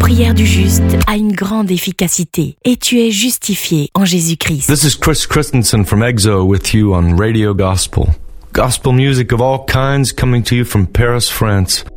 prière du juste a une grande efficacité et tu es justifié en Jésus-Christ. This is Chris Christensen from EXO with you on Radio Gospel. Gospel music of all kinds coming to you from Paris, France.